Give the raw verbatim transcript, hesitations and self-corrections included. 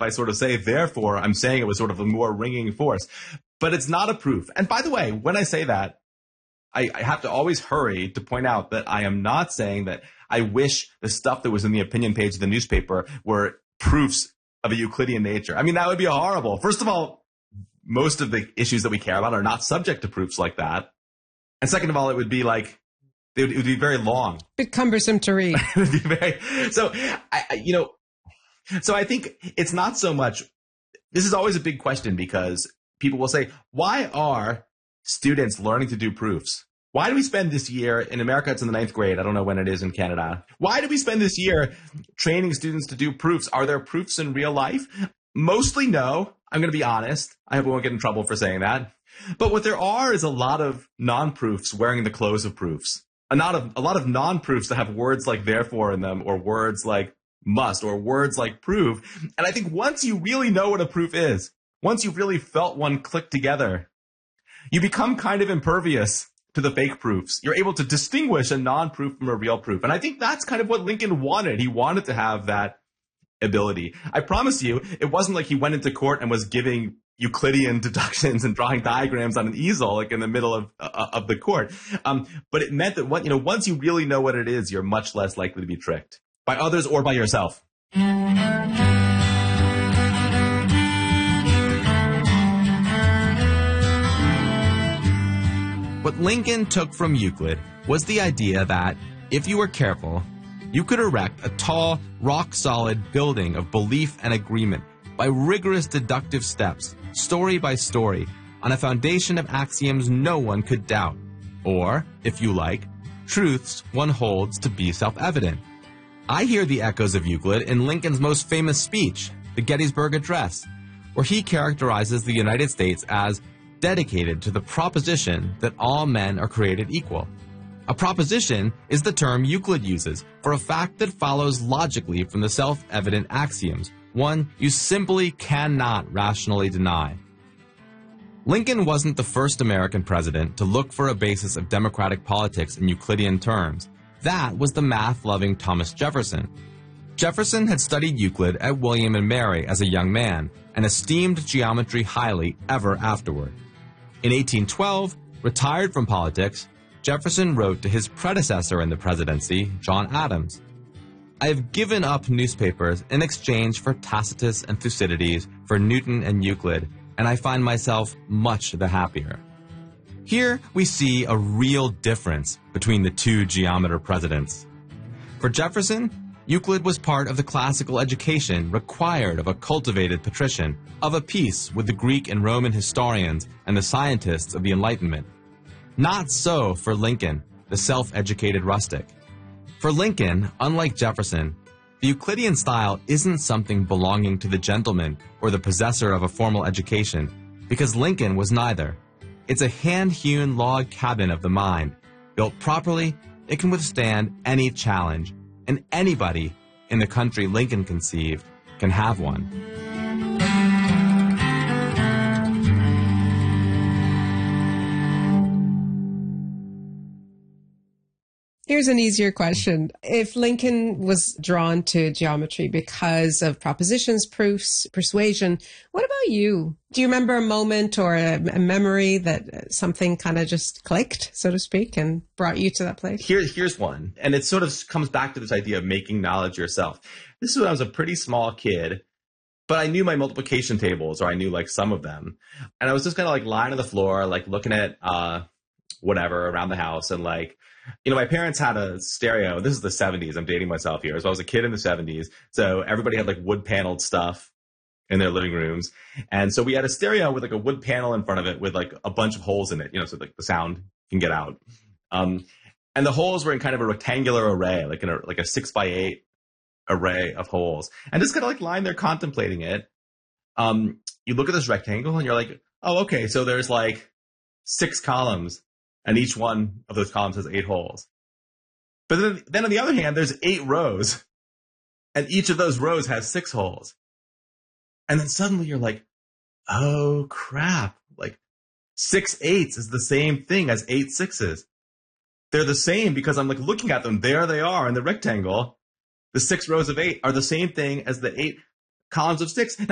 if I sort of say therefore, I'm saying it with sort of a more ringing force. But it's not a proof. And by the way, when I say that, I, I have to always hurry to point out that I am not saying that I wish the stuff that was in the opinion page of the newspaper were proofs of a Euclidean nature. I mean, that would be horrible. First of all, most of the issues that we care about are not subject to proofs like that. And second of all, it would be like, it would, it would be very long. A bit cumbersome to read. It would be very, so, I, I, you know, so I think it's not so much, this is always a big question because people will say, why are students learning to do proofs? Why do we spend this year, in America it's in the ninth grade, I don't know when it is in Canada, why do we spend this year training students to do proofs? Are there proofs in real life? Mostly no, I'm going to be honest. I hope we won't get in trouble for saying that. But what there are is a lot of non-proofs wearing the clothes of proofs. A lot of, a lot of non-proofs that have words like therefore in them, or words like must, or words like prove. And I think once you really know what a proof is, once you've really felt one click together, you become kind of impervious to the fake proofs. You're able to distinguish a non-proof from a real proof. And I think that's kind of what Lincoln wanted. He wanted to have that ability. I promise you, it wasn't like he went into court and was giving Euclidean deductions and drawing diagrams on an easel, like in the middle of uh, of the court. Um, but it meant that what, you know, once you really know what it is, you're much less likely to be tricked by others or by yourself. What Lincoln took from Euclid was the idea that, if you were careful, you could erect a tall, rock-solid building of belief and agreement by rigorous deductive steps, story by story, on a foundation of axioms no one could doubt, or, if you like, truths one holds to be self-evident. I hear the echoes of Euclid in Lincoln's most famous speech, the Gettysburg Address, where he characterizes the United States as dedicated to the proposition that all men are created equal. A proposition is the term Euclid uses for a fact that follows logically from the self-evident axioms, one you simply cannot rationally deny. Lincoln wasn't the first American president to look for a basis of democratic politics in Euclidean terms. That was the math-loving Thomas Jefferson. Jefferson had studied Euclid at William and Mary as a young man and esteemed geometry highly ever afterward. In eighteen twelve, retired from politics, Jefferson wrote to his predecessor in the presidency, John Adams, "I have given up newspapers in exchange for Tacitus and Thucydides, for Newton and Euclid, and I find myself much the happier." Here we see a real difference between the two geometer presidents. For Jefferson, Euclid was part of the classical education required of a cultivated patrician, of a piece with the Greek and Roman historians and the scientists of the Enlightenment. Not so for Lincoln, the self-educated rustic. For Lincoln, unlike Jefferson, the Euclidean style isn't something belonging to the gentleman or the possessor of a formal education, because Lincoln was neither. It's a hand-hewn log cabin of the mind. Built properly, it can withstand any challenge, and anybody in the country Lincoln conceived can have one. Here's an easier question. If Lincoln was drawn to geometry because of propositions, proofs, persuasion, what about you? Do you remember a moment or a, a memory that something kind of just clicked, so to speak, and brought you to that place? Here, here's one. And it sort of comes back to this idea of making knowledge yourself. This is when I was a pretty small kid, but I knew my multiplication tables, or I knew like some of them. And I was just kind of like lying on the floor, like looking at uh, whatever around the house, and like, you know, my parents had a stereo. This is the seventies. I'm dating myself here. So I was a kid in the seventies. So everybody had like wood paneled stuff in their living rooms. And so we had a stereo with like a wood panel in front of it with like a bunch of holes in it, you know, so like the sound can get out. Um, and the holes were in kind of a rectangular array, like in a, like a six by eight array of holes. And just kind of like lying there contemplating it. Um, you look at this rectangle and you're like, oh, okay. So there's like six columns. And each one of those columns has eight holes. But then, then on the other hand, there's eight rows. And each of those rows has six holes. And then suddenly you're like, oh, crap. Like, six eights is the same thing as eight sixes. They're the same because I'm like looking at them. There they are in the rectangle. The six rows of eight are the same thing as the eight columns of six.